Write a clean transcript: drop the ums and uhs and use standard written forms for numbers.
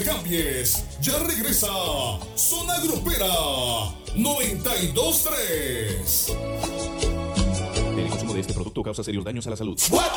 cambies. Ya regresa Zona Grupera 92.3. El consumo de este producto causa serios daños a la salud. What?